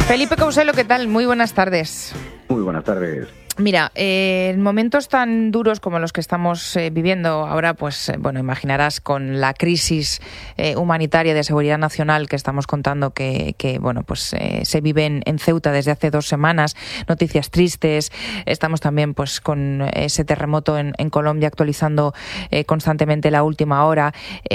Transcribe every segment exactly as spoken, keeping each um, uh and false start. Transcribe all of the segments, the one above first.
Felipe Couselo, ¿qué tal? Muy buenas tardes. Muy buenas tardes. Mira, eh, en momentos tan duros como los que estamos eh, viviendo ahora, pues eh, bueno, imaginarás con la crisis eh, humanitaria de seguridad nacional que estamos contando que, que bueno, pues eh, se vive en, en Ceuta desde hace dos semanas, noticias tristes. Estamos también pues con ese terremoto en, en Colombia actualizando eh, constantemente la última hora. Eh,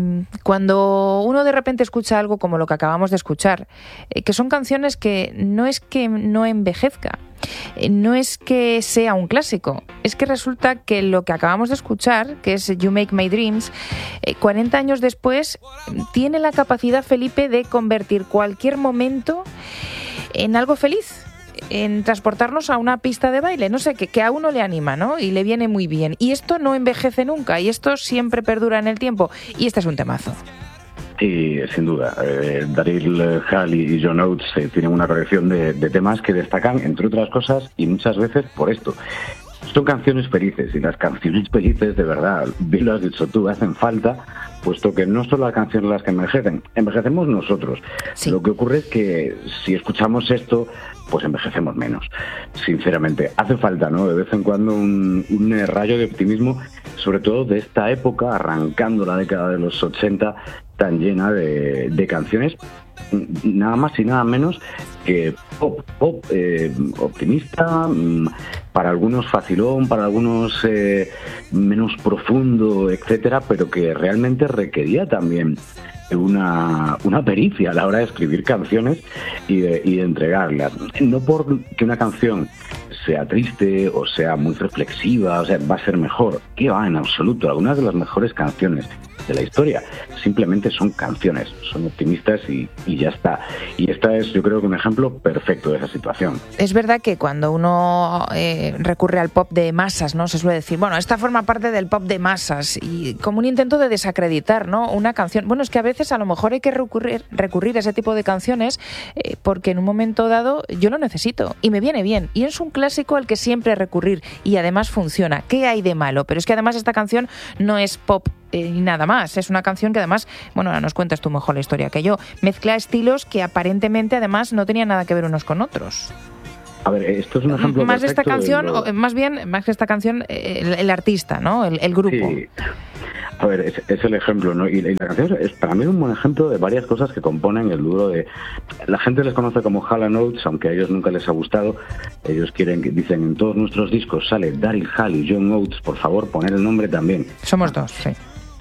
cuando uno de repente escucha algo como lo que acabamos de escuchar, eh, que son canciones que no es que no envejezca, no es que sea un clásico, es que resulta que lo que acabamos de escuchar, que es You Make My Dreams, eh, cuarenta años después, tiene la capacidad, Felipe, de convertir cualquier momento en algo feliz, en transportarnos a una pista de baile, no sé, que, que a uno le anima, ¿no? Y le viene muy bien. Y esto no envejece nunca, y esto siempre perdura en el tiempo, y este es un temazo. Sí, sin duda. Eh, Daryl Hall y John Oates eh, tienen una colección de, de temas que destacan, entre otras cosas, y muchas veces por esto. Son canciones felices, y las canciones felices, de verdad, bien lo has dicho tú, hacen falta, puesto que no son las canciones las que envejecen, envejecemos nosotros. Sí. Lo que ocurre es que si escuchamos esto, pues envejecemos menos, sinceramente. Hace falta, ¿no?, de vez en cuando un, un rayo de optimismo, sobre todo de esta época, arrancando la década de los ochenta, tan llena de, de canciones, nada más y nada menos que pop, pop eh, optimista, para algunos facilón, para algunos eh, menos profundo, etcétera, pero que realmente requería también una, una pericia a la hora de escribir canciones y de, y de entregarlas. No porque una canción sea triste o sea muy reflexiva, o sea, va a ser mejor, que va, en absoluto. Algunas de las mejores canciones de la historia simplemente son canciones, son optimistas y, y ya está. Y esta es, yo creo, que un ejemplo perfecto de esa situación. Es verdad que cuando uno eh, recurre al pop de masas, ¿no?, se suele decir, bueno, esta forma parte del pop de masas, y como un intento de desacreditar, ¿no?, una canción. Bueno, es que a veces a lo mejor hay que recurrir, recurrir a ese tipo de canciones eh, porque en un momento dado yo lo necesito y me viene bien, y es un clásico al que siempre recurrir y además funciona. ¿Qué hay de malo? Pero es que además esta canción no es pop y eh, nada más. Es una canción que además, bueno, ahora nos cuentas tú mejor la historia que yo, mezcla estilos que aparentemente además no tenían nada que ver unos con otros. A ver, esto es un ejemplo más de esta canción, de lo... o, más bien, más que esta canción, el, el artista, ¿no? El, el grupo. Sí. A ver, es, es el ejemplo, ¿no? Y la, y la canción es para mí un buen ejemplo de varias cosas que componen el dúo de... La gente les conoce como Hall and Oates, aunque a ellos nunca les ha gustado. Ellos quieren, dicen, en todos nuestros discos sale Daryl Hall y John Oates, por favor, poner el nombre también. Somos dos, sí.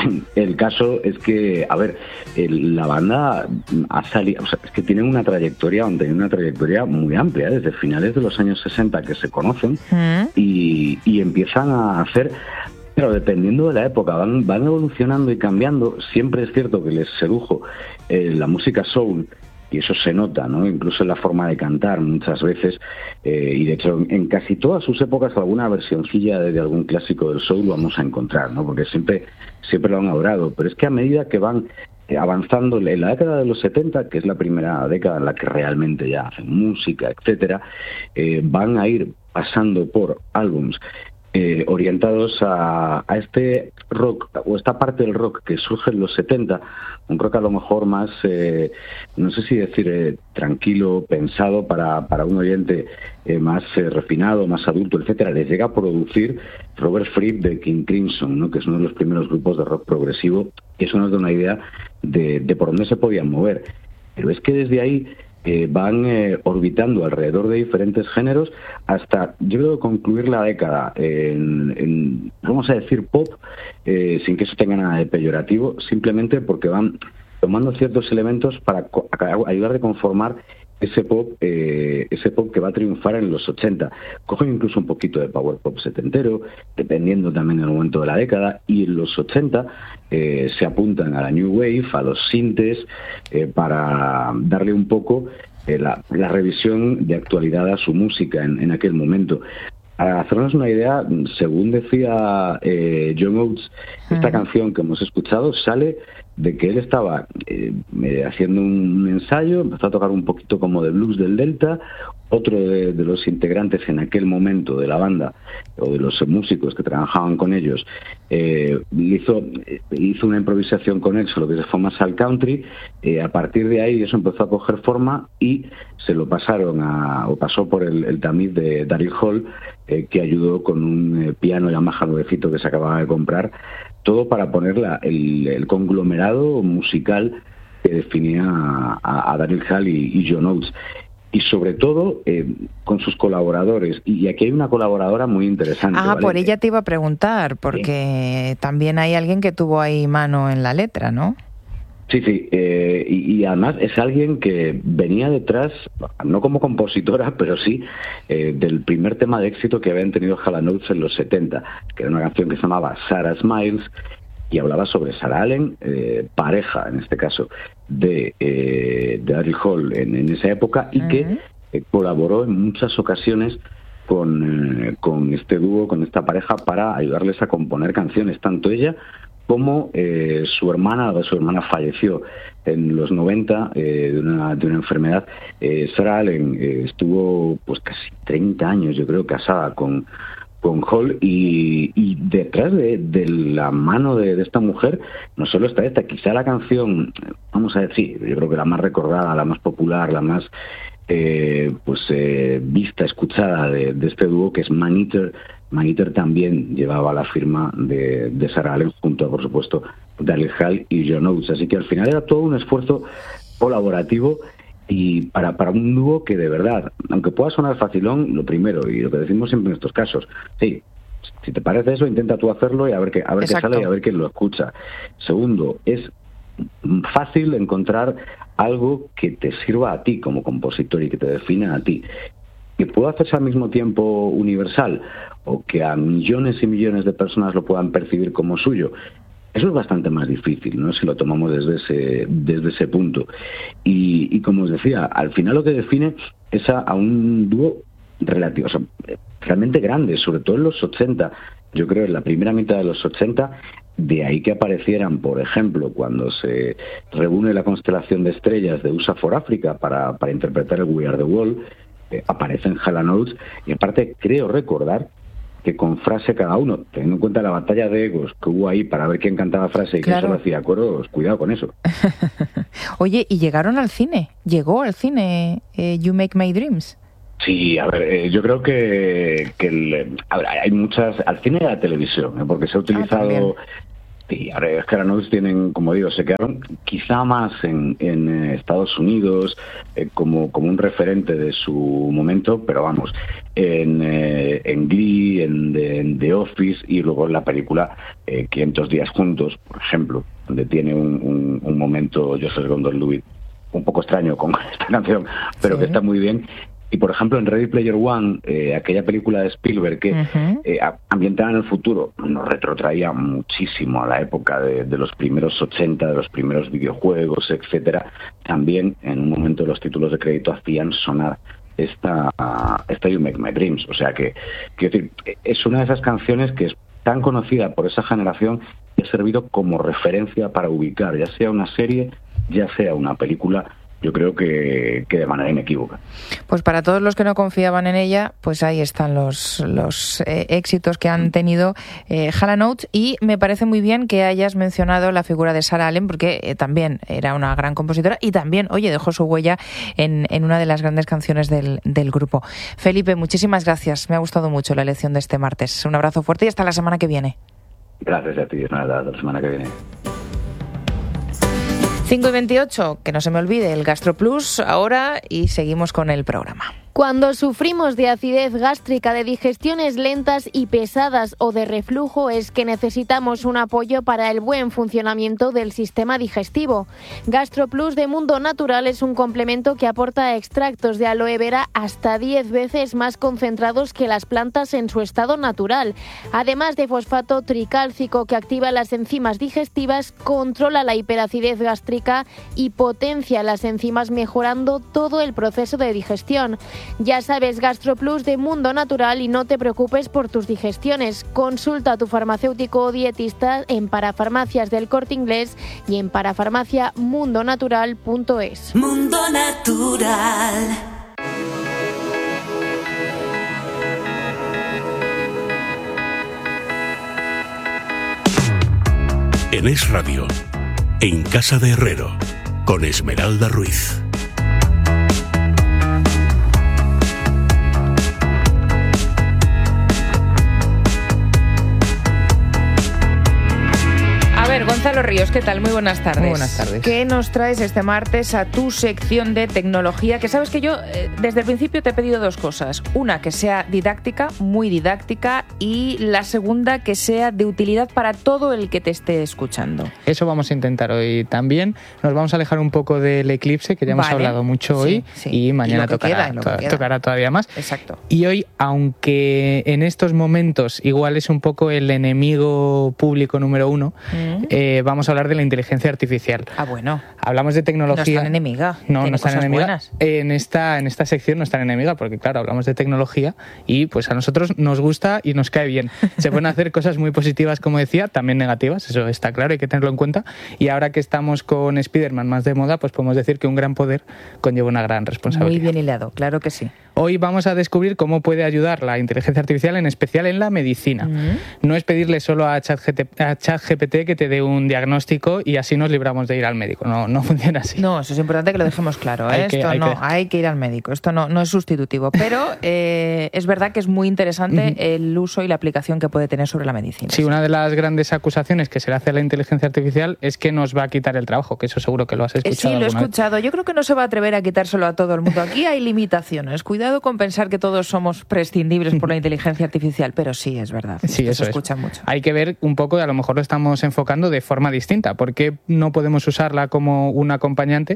El caso es que, a ver, el, la banda ha salido, o sea, es que tienen una trayectoria, han tenido una trayectoria muy amplia, ¿eh? Desde finales de los años sesenta que se conocen, mm. y, y empiezan a hacer, pero dependiendo de la época, van, van evolucionando y cambiando. Siempre es cierto que les sedujo eh, la música soul, y eso se nota, ¿no?, incluso en la forma de cantar muchas veces, eh, y de hecho en casi todas sus épocas alguna versioncilla de, de algún clásico del soul vamos a encontrar, ¿no?, porque siempre, siempre lo han adorado. Pero es que a medida que van avanzando en la década de los setenta, que es la primera década en la que realmente ya hacen música, etcétera, eh, van a ir pasando por álbums Eh, orientados a, a este rock, o esta parte del rock que surge en los setenta, un rock a lo mejor más, eh, no sé si decir eh, tranquilo, pensado para, para un oyente eh, más eh, refinado, más adulto, etcétera. Les llega a producir Robert Fripp de King Crimson, ¿no?, que es uno de los primeros grupos de rock progresivo, que eso nos da una idea de, de por dónde se podían mover. Pero es que desde ahí Eh, van eh, orbitando alrededor de diferentes géneros hasta, yo creo, concluir la década en, en vamos a decir, pop, eh, sin que eso tenga nada de peyorativo, simplemente porque van tomando ciertos elementos para co- ayudar a conformar ese pop, eh, ese pop que va a triunfar en los ochenta. Cogen incluso un poquito de power pop setentero, dependiendo también del momento de la década, y en los ochenta eh, se apuntan a la New Wave, a los sintes, eh, para darle un poco eh, la, la revisión de actualidad a su música en, en aquel momento. Para hacernos una idea, según decía eh, John Oates, esta mm. canción que hemos escuchado sale de que él estaba eh, haciendo un ensayo, empezó a tocar un poquito como de blues del Delta. Otro de, de los integrantes en aquel momento de la banda, o de los músicos que trabajaban con ellos, eh, hizo, hizo una improvisación con él sobre lo que se fue más al country. Eh, a partir de ahí eso empezó a coger forma y se lo pasaron a, o pasó por el, el tamiz de Daryl Hall, eh, que ayudó con un eh, piano Yamaha nuevecito que se acababa de comprar, todo para poner la, el, el conglomerado musical que definía a, a Daryl Hall y, y John Oates. Y sobre todo eh, con sus colaboradores. Y aquí hay una colaboradora muy interesante. Ah, ¿vale? Por ella te iba a preguntar, porque sí. También hay alguien que tuvo ahí mano en la letra, ¿no? Sí, sí. Eh, y, y además es alguien que venía detrás, no como compositora, pero sí eh, del primer tema de éxito que habían tenido Hall and Oates en los setenta, que era una canción que se llamaba Sarah Smiles, y hablaba sobre Sarah Allen, eh, pareja, en este caso, de, eh, de Daryl Hall en, en esa época, y uh-huh. que eh, colaboró en muchas ocasiones con, eh, con este dúo, con esta pareja, para ayudarles a componer canciones, tanto ella como eh, su hermana. Su hermana falleció en los noventa eh, de, una, de una enfermedad. Eh, Sarah Allen eh, estuvo pues casi treinta años, yo creo, casada con con Hall, y, y detrás de, de la mano de, de esta mujer no solo está esta, quizá la canción, vamos a decir, yo creo que la más recordada, la más popular, la más eh, pues eh, vista, escuchada de, de este dúo, que es Man Eater. Man Eater también llevaba la firma de, de Sarah Allen, junto a, por supuesto, Daryl Hall y John Oates, así que al final era todo un esfuerzo colaborativo. Y para, para un dúo que de verdad, aunque pueda sonar facilón, lo primero, y lo que decimos siempre en estos casos, sí, si te parece eso, intenta tú hacerlo y a ver qué, a ver qué sale y a ver quién lo escucha. Segundo, es fácil encontrar algo que te sirva a ti como compositor y que te defina a ti. Que pueda hacerse al mismo tiempo universal, o que a millones y millones de personas lo puedan percibir como suyo, eso es bastante más difícil, ¿no? Si lo tomamos desde ese desde ese punto. Y, y como os decía, al final lo que define es a, a un dúo relativo, o sea, realmente grande, sobre todo en los ochenta. Yo creo en la primera mitad de los ochenta, de ahí que aparecieran, por ejemplo, cuando se reúne la constelación de estrellas de U S A for Africa para, para interpretar el We Are the World, eh, aparecen Hall and Oates, y aparte creo recordar que con frase cada uno, teniendo en cuenta la batalla de egos que hubo ahí para ver quién cantaba frase y claro. quién solo hacía acuerdos, cuidado con eso. Oye, ¿y llegaron al cine? ¿Llegó al cine eh, You Make My Dreams? Sí, a ver, eh, yo creo que, que el, a ver, hay muchas, al cine y a la televisión, ¿eh? Porque se ha utilizado... Ah, sí, ahora es que ahora tienen, como digo, se quedaron quizá más en, en Estados Unidos eh, como, como un referente de su momento, pero vamos, en, eh, en Glee, en, en The Office, y luego en la película eh, quinientos días juntos, por ejemplo, donde tiene un, un, un momento Joseph Gordon-Levitt un poco extraño con esta canción, pero sí. que está muy bien. Y, por ejemplo, en Ready Player One, eh, aquella película de Spielberg que uh-huh. eh, ambientada en el futuro, nos retrotraía muchísimo a la época de, de los primeros ochenta, de los primeros videojuegos, etcétera. También, en un momento, los títulos de crédito hacían sonar esta, esta You Make My Dreams. O sea que, quiero decir, es una de esas canciones que es tan conocida por esa generación que ha servido como referencia para ubicar, ya sea una serie, ya sea una película, yo creo que, que de manera inequívoca. Pues para todos los que no confiaban en ella, pues ahí están los, los eh, éxitos que han tenido eh, Hall and Oates, y me parece muy bien que hayas mencionado la figura de Sarah Allen, porque eh, también era una gran compositora y también, oye, dejó su huella en, en una de las grandes canciones del, del grupo. Felipe, muchísimas gracias, me ha gustado mucho la elección de este martes. Un abrazo fuerte y hasta la semana que viene. Gracias a ti, nada, la semana que viene. cinco y veintiocho, que no se me olvide el GastroPlus ahora, y seguimos con el programa. Cuando sufrimos de acidez gástrica, de digestiones lentas y pesadas o de reflujo, es que necesitamos un apoyo para el buen funcionamiento del sistema digestivo. GastroPlus de Mundo Natural es un complemento que aporta extractos de aloe vera hasta diez veces más concentrados que las plantas en su estado natural. Además de fosfato tricálcico, que activa las enzimas digestivas, controla la hiperacidez gástrica y potencia las enzimas, mejorando todo el proceso de digestión. Ya sabes, GastroPlus de Mundo Natural, y no te preocupes por tus digestiones. Consulta a tu farmacéutico o dietista en Parafarmacias del Corte Inglés y en parafarmacia mundo natural punto es. Mundo Natural. En Es Radio, en Casa de Herrero, con Esmeralda Ruiz. Gonzalo Ríos, ¿qué tal? Muy buenas tardes. Muy buenas tardes. ¿Qué nos traes este martes a tu sección de tecnología? Que sabes que yo eh, desde el principio te he pedido dos cosas. Una, que sea didáctica, muy didáctica, y la segunda, que sea de utilidad para todo el que te esté escuchando. Eso vamos a intentar hoy también. Nos vamos a alejar un poco del eclipse, que ya hemos vale. hablado mucho hoy, sí, sí. y mañana y tocará, queda, to- tocará todavía más. Exacto. Y hoy, aunque en estos momentos igual es un poco el enemigo público número uno, mm. eh, vamos a hablar de la inteligencia artificial. Ah, bueno. Hablamos de tecnología. No es tan enemiga. No, no es tan enemiga. Buenas. En esta, en esta sección no es tan enemiga, porque claro, hablamos de tecnología y pues a nosotros nos gusta y nos cae bien. Se pueden hacer cosas muy positivas, como decía, también negativas, eso está claro, hay que tenerlo en cuenta. Y ahora que estamos con Spiderman más de moda, pues podemos decir que un gran poder conlleva una gran responsabilidad. Muy bien hilado, claro que sí. Hoy vamos a descubrir cómo puede ayudar la inteligencia artificial, en especial en la medicina. Mm. No es pedirle solo a ChatGPT que te dé un diagnóstico y así nos libramos de ir al médico. No, no funciona así. No, eso es importante que lo dejemos claro. ¿eh? hay que, Esto hay no, que... hay que ir al médico. Esto no, no es sustitutivo. Pero eh, es verdad que es muy interesante uh-huh. el uso y la aplicación que puede tener sobre la medicina. Sí, una de las grandes acusaciones que se le hace a la inteligencia artificial es que nos va a quitar el trabajo, que eso seguro que lo has escuchado. Sí, lo he escuchado. Vez. Yo creo que no se va a atrever a quitárselo a todo el mundo. Aquí hay limitaciones. Cuidado con pensar que todos somos prescindibles por la inteligencia artificial, pero sí, es verdad. Sí, eso se escucha es. mucho. Hay que ver un poco, a lo mejor lo estamos enfocando de forma distinta. ¿Por qué no podemos usarla como un acompañante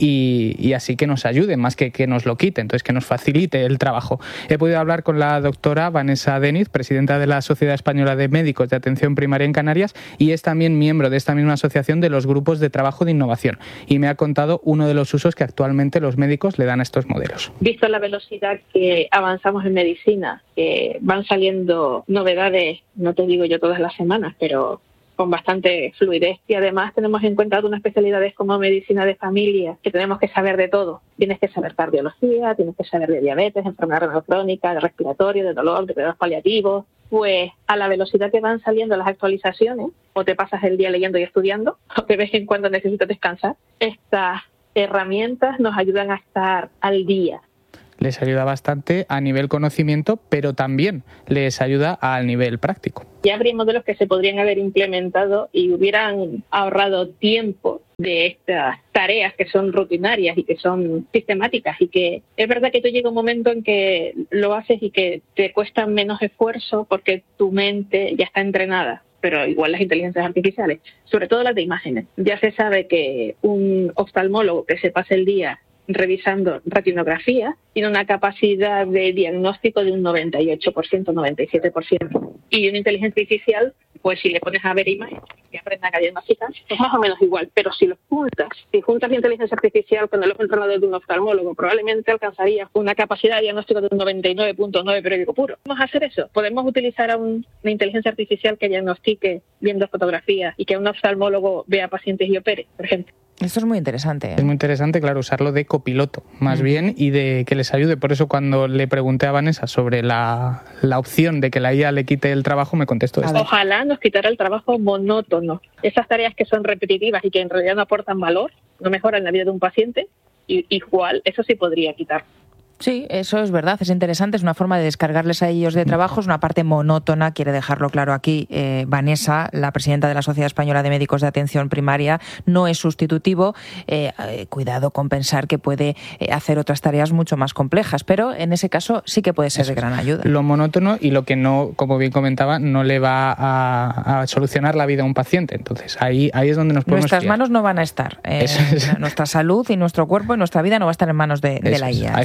y, y así que nos ayude, más que que nos lo quite, entonces que nos facilite el trabajo? He podido hablar con la doctora Vanessa Deniz, presidenta de la Sociedad Española de Médicos de Atención Primaria en Canarias, y es también miembro de esta misma asociación de los grupos de trabajo de innovación. Y me ha contado uno de los usos que actualmente los médicos le dan a estos modelos. Visto la velocidad que avanzamos en medicina, que van saliendo novedades, no te digo yo todas las semanas, pero con bastante fluidez, y además tenemos en cuenta unas especialidades como medicina de familia, que tenemos que saber de todo. Tienes que saber cardiología, tienes que saber de diabetes, enfermedad renal crónica, de respiratorio, de dolor, de cuidados paliativos. Pues a la velocidad que van saliendo las actualizaciones, o te pasas el día leyendo y estudiando, o de vez en cuando necesitas descansar, estas herramientas nos ayudan a estar al día. Les ayuda bastante a nivel conocimiento, pero también les ayuda al nivel práctico. Ya habría modelos que se podrían haber implementado y hubieran ahorrado tiempo de estas tareas que son rutinarias y que son sistemáticas, y que es verdad que tú llega un momento en que lo haces y que te cuesta menos esfuerzo porque tu mente ya está entrenada. Pero igual las inteligencias artificiales, sobre todo las de imágenes. Ya se sabe que un oftalmólogo que se pase el día revisando retinografía tiene una capacidad de diagnóstico de un noventa y ocho por ciento, noventa y siete por ciento. Y una inteligencia artificial, pues si le pones a ver imágenes que aprendan a diagnosticar, es más o menos igual. Pero si lo juntas, si juntas la inteligencia artificial con el ojo entrenado de un oftalmólogo, probablemente alcanzarías una capacidad de diagnóstico de un noventa y nueve punto nueve periódico puro. ¿Podemos hacer eso? ¿Podemos utilizar a un, una inteligencia artificial que diagnostique viendo fotografías y que un oftalmólogo vea pacientes y opere, por ejemplo? Esto es muy interesante, ¿eh? Es muy interesante, claro, usarlo de copiloto, más mm. bien, y de que les ayude. Por eso cuando le pregunté a Vanessa sobre la, la opción de que la I A le quite el trabajo, me contestó esto. Ojalá nos quitara el trabajo monótono. Esas tareas que son repetitivas y que en realidad no aportan valor, no mejoran la vida de un paciente, y, igual, eso sí podría quitar. Sí, eso es verdad, es interesante, es una forma de descargarles a ellos de trabajo, es una parte monótona, quiere dejarlo claro aquí eh, Vanessa, la presidenta de la Sociedad Española de Médicos de Atención Primaria, no es sustitutivo, eh, eh, cuidado con pensar que puede eh, hacer otras tareas mucho más complejas, pero en ese caso sí que puede ser eso de gran ayuda. Lo monótono y lo que no, como bien comentaba, no le va a, a solucionar la vida a un paciente, entonces ahí, ahí es donde nos podemos Nuestras fiar. manos no van a estar, eh, es. nuestra salud y nuestra cuerpo y nuestra vida no va a estar en manos de, de la I A. A eso se lo dejamos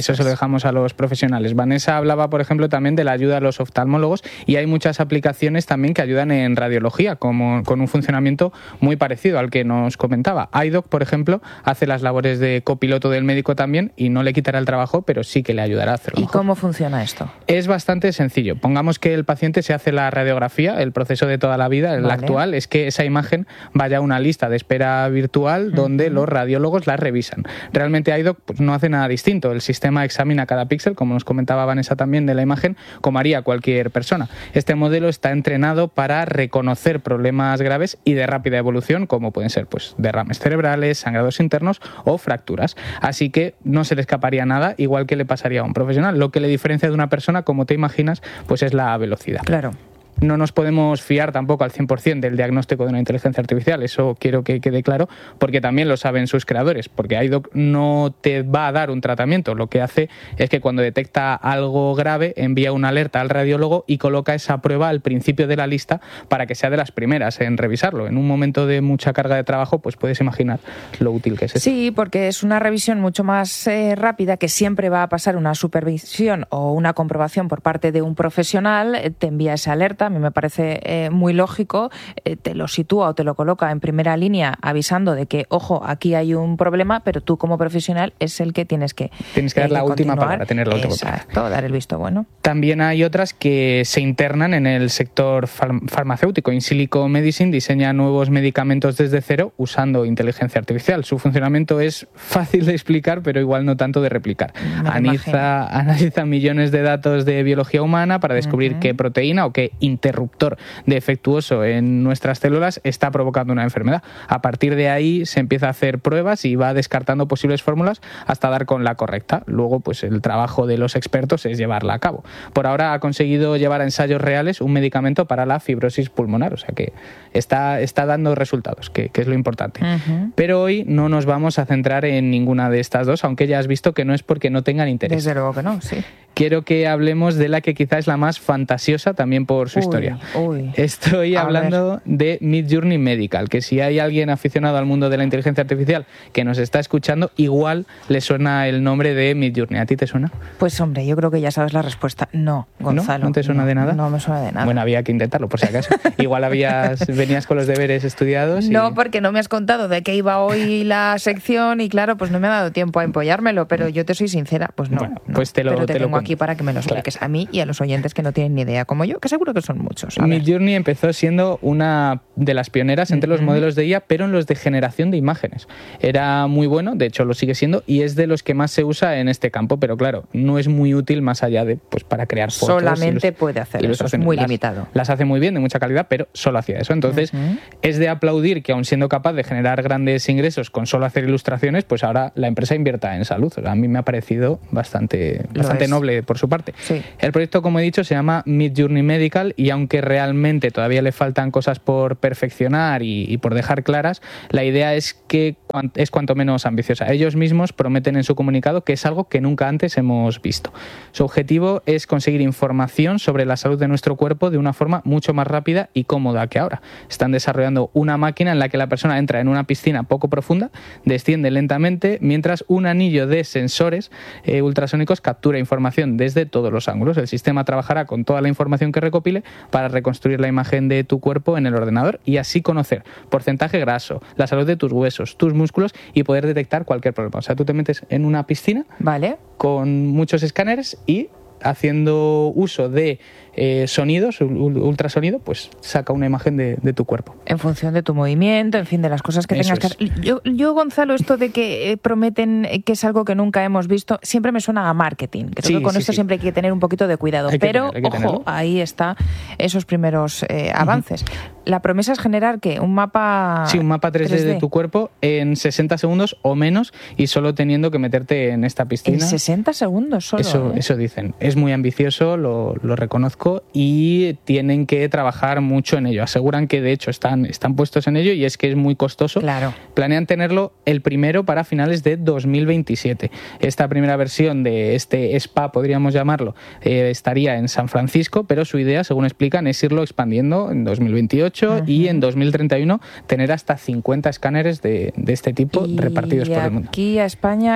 dejamos a los profesionales. Vanessa hablaba, por ejemplo, también de la ayuda a los oftalmólogos y hay muchas aplicaciones también que ayudan en radiología, como con un funcionamiento muy parecido al que nos comentaba. iDoc, por ejemplo, hace las labores de copiloto del médico también y no le quitará el trabajo, pero sí que le ayudará a hacerlo ¿Y mejor. cómo funciona esto? Es bastante sencillo. Pongamos que el paciente se hace la radiografía, el proceso de toda la vida, el Vale. actual, es que esa imagen vaya a una lista de espera virtual donde uh-huh. los radiólogos la revisan. Realmente iDoc pues, no hace nada distinto. El sistema examina cada píxel, como nos comentaba Vanessa también, de la imagen, como haría cualquier persona. Este modelo está entrenado para reconocer problemas graves y de rápida evolución, como pueden ser pues, derrames cerebrales, sangrados internos o fracturas. Así que no se le escaparía nada, igual que le pasaría a un profesional. Lo que le diferencia de una persona, como te imaginas, pues es la velocidad. Claro. No nos podemos fiar tampoco al cien por ciento del diagnóstico de una inteligencia artificial, eso quiero que quede claro, porque también lo saben sus creadores, porque iDoc no te va a dar un tratamiento, lo que hace es que cuando detecta algo grave envía una alerta al radiólogo y coloca esa prueba al principio de la lista para que sea de las primeras en revisarlo. En un momento de mucha carga de trabajo, pues puedes imaginar lo útil que es eso. Sí, porque es una revisión mucho más eh, rápida, que siempre va a pasar una supervisión o una comprobación por parte de un profesional, eh, te envía esa alerta. A mí me parece eh, muy lógico, eh, te lo sitúa o te lo coloca en primera línea avisando de que, ojo, aquí hay un problema, pero tú como profesional es el que tienes que Tienes que eh, dar la que última continuar. palabra, tener la última Exacto, palabra. Exacto, dar el visto bueno. También hay otras que se internan en el sector farm- farmacéutico. In Silico Medicine diseña nuevos medicamentos desde cero usando inteligencia artificial. Su funcionamiento es fácil de explicar, pero igual no tanto de replicar. Analiza, analiza millones de datos de biología humana para descubrir uh-huh. qué proteína o qué interruptor defectuoso en nuestras células está provocando una enfermedad. A partir de ahí se empieza a hacer pruebas y va descartando posibles fórmulas hasta dar con la correcta. Luego, pues el trabajo de los expertos es llevarla a cabo. Por ahora ha conseguido llevar a ensayos reales un medicamento para la fibrosis pulmonar, o sea que está, está dando resultados, que, que es lo importante. Uh-huh. Pero hoy no nos vamos a centrar en ninguna de estas dos, aunque ya has visto que no es porque no tengan interés. Desde luego que no, sí. Quiero que hablemos de la que quizá es la más fantasiosa también por su uy, historia. Uy. Estoy a hablando ver. de Midjourney Medical, que si hay alguien aficionado al mundo de la inteligencia artificial que nos está escuchando, igual le suena el nombre de Midjourney. ¿A ti te suena? Pues hombre, yo creo que ya sabes la respuesta. No, Gonzalo. ¿No, ¿No te suena no, de nada? No me suena de nada. Bueno, había que intentarlo, por si acaso. Igual habías venías con los deberes estudiados. Y... No, porque no me has contado de qué iba hoy la sección y claro, pues no me ha dado tiempo a empollármelo, pero yo te soy sincera, pues no. Bueno, pues te lo, pero te, te tengo lo aquí para que me lo expliques claro. a mí y a los oyentes que no tienen ni idea, como yo, que seguro que son muchos. Midjourney empezó siendo una de las pioneras entre uh-huh. los modelos de I A, pero en los de generación de imágenes. Era muy bueno, de hecho lo sigue siendo, y es de los que más se usa en este campo, pero claro, no es muy útil más allá de pues para crear fotos. Solamente puede hacer eso, es muy las, limitado. Las hace muy bien, de mucha calidad, pero solo hacía eso. Entonces, uh-huh. es de aplaudir que aun siendo capaz de generar grandes ingresos con solo hacer ilustraciones, pues ahora la empresa invierta en salud. O sea, a mí me ha parecido bastante, bastante noble por su parte. Sí. El proyecto, como he dicho, se llama Midjourney Medical y aunque realmente todavía le faltan cosas por perfeccionar y, y por dejar claras, la idea es que es cuanto menos ambiciosa. Ellos mismos prometen en su comunicado que es algo que nunca antes hemos visto. Su objetivo es conseguir información sobre la salud de nuestro cuerpo de una forma mucho más rápida y cómoda que ahora. Están desarrollando una máquina en la que la persona entra en una piscina poco profunda, desciende lentamente, mientras un anillo de sensores eh, ultrasónicos captura información desde todos los ángulos. El sistema trabajará con toda la información que recopile para reconstruir la imagen de tu cuerpo en el ordenador y así conocer porcentaje graso, la salud de tus huesos, tus músculos y poder detectar cualquier problema. O sea, tú te metes en una piscina vale. con muchos escáneres y haciendo uso de eh, sonidos, ultrasonido, pues saca una imagen de, de tu cuerpo. En función de tu movimiento, en fin, de las cosas que Eso tengas es. que hacer. Yo, yo, Gonzalo, esto de que eh, prometen que es algo que nunca hemos visto, siempre me suena a marketing. Creo sí, que con sí, esto sí. siempre hay que tener un poquito de cuidado. Hay Pero, tener, hay ojo, ahí está esos primeros eh, avances. Uh-huh. La promesa es generar, ¿qué? Un mapa... Sí, un mapa tres D, tres D de tu cuerpo en sesenta segundos o menos y solo teniendo que meterte en esta piscina. ¿En sesenta segundos solo? Eso, ¿eh? eso dicen. Es muy ambicioso, lo, lo reconozco, y tienen que trabajar mucho en ello. Aseguran que, de hecho, están, están puestos en ello y es que es muy costoso. Claro. Planean tenerlo el primero para finales de dos mil veintisiete. Esta primera versión de este spa, podríamos llamarlo, eh, estaría en San Francisco, pero su idea, según explican, es irlo expandiendo en dos mil veintiocho uh-huh. y en dos mil treinta y uno tener hasta cincuenta escáneres de, de este tipo ¿Y repartidos por el mundo. ¿Y aquí a España qué?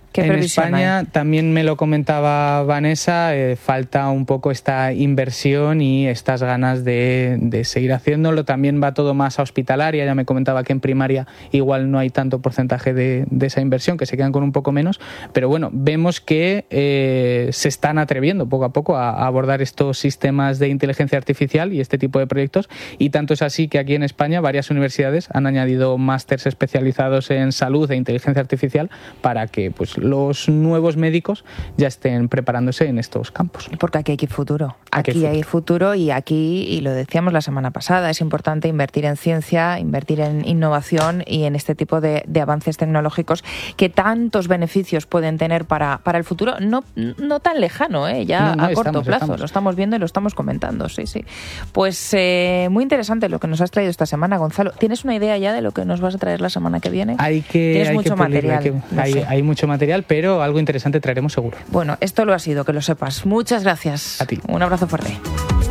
¿Qué en España hay? También me lo comentaba Vanessa, eh, falta un poco esta inversión y estas ganas de, de seguir haciéndolo. También va todo más a hospitalaria, ya me comentaba que en primaria igual no hay tanto porcentaje de, de esa inversión, que se quedan con un poco menos, pero bueno, vemos que eh, se están atreviendo poco a poco a, a abordar estos sistemas de inteligencia artificial y este tipo de proyectos, y tanto es así que aquí en España varias universidades han añadido másters especializados en salud e inteligencia artificial para que pues los nuevos médicos ya estén preparándose en estos campos. Porque aquí hay futuro. Aquí, aquí hay futuro. futuro y aquí, y lo decíamos la semana pasada, es importante invertir en ciencia, invertir en innovación y en este tipo de, de avances tecnológicos que tantos beneficios pueden tener para, para el futuro, no, no tan lejano, ¿eh? ya no, no, a corto estamos, plazo. Estamos. Lo estamos viendo y lo estamos comentando, sí, sí. Pues eh, muy interesante lo que nos has traído esta semana, Gonzalo. ¿Tienes una idea ya de lo que nos vas a traer la semana que viene? Hay que, Tienes hay mucho que pulirlo, material. Hay, que, hay, hay mucho material, pero algo interesante traeremos seguro. Bueno, esto lo ha sido, que lo sepas. Muchas gracias. A ti. Un abrazo fuerte.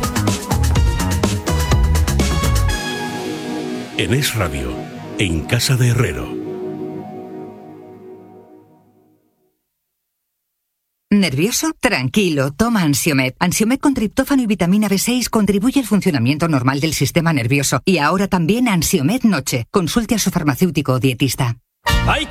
En Es Radio, en Casa de Herrero. ¿Nervioso? Tranquilo, toma Ansiomed. Ansiomed con triptófano y vitamina B seis contribuye al funcionamiento normal del sistema nervioso. Y ahora también Ansiomed Noche. Consulte a su farmacéutico o dietista. Hay